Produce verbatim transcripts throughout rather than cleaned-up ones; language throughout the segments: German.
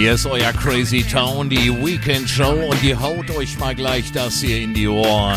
Hier ist euer Crazy Town, die Weekend Show, und die haut euch mal gleich das hier in die Ohren.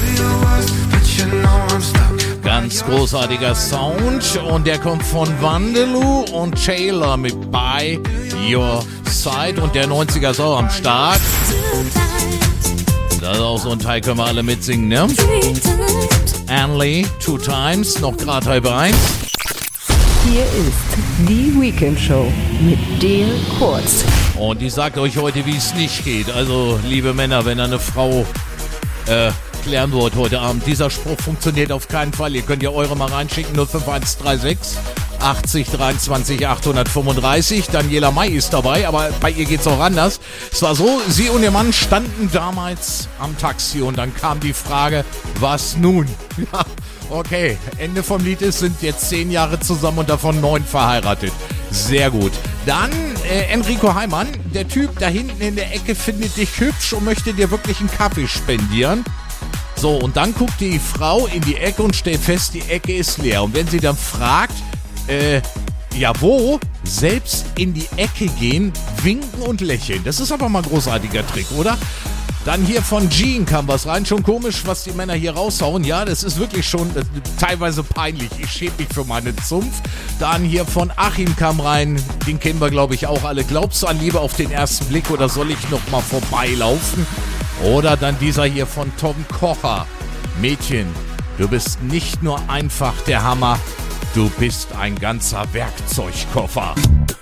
Ganz großartiger Sound, und der kommt von Vandeloo und Taylor mit By Your Side, und der neunziger ist auch am Start. Das ist auch so ein Teil, können wir alle mitsingen, ne? Anley, Two Times, noch gerade halb eins. Hier ist die Weekend Show mit Dale Kurz. Und die sagt euch heute, wie es nicht geht. Also, liebe Männer, wenn ihr eine Frau äh, klären wollt heute Abend, dieser Spruch funktioniert auf keinen Fall. Ihr könnt ja eure mal reinschicken, null fünf eins drei sechs achtzig dreiundzwanzig achthundertfünfunddreißig. Daniela May ist dabei, aber bei ihr geht's auch anders. Es war so, sie und ihr Mann standen damals am Taxi und dann kam die Frage, was nun? Ja, okay, Ende vom Lied ist, sind jetzt zehn Jahre zusammen und davon neun verheiratet. Sehr gut. Dann äh, Enrico Heimann, der Typ da hinten in der Ecke findet dich hübsch und möchte dir wirklich einen Kaffee spendieren. So, und dann guckt die Frau in die Ecke und stellt fest, die Ecke ist leer. Und wenn sie dann fragt, Äh, ja wo? Selbst in die Ecke gehen, winken und lächeln. Das ist aber mal ein großartiger Trick, oder? Dann hier von Gene kam was rein. Schon komisch, was die Männer hier raushauen. Ja, das ist wirklich schon äh, teilweise peinlich. Ich schäme mich für meine Zunft. Dann hier von Achim kam rein. Den kennen wir, glaube ich, auch alle. Glaubst du an Liebe auf den ersten Blick oder soll ich noch mal vorbeilaufen? Oder dann dieser hier von Tom Kocher. Mädchen, du bist nicht nur einfach der Hammer. Du bist ein ganzer Werkzeugkoffer.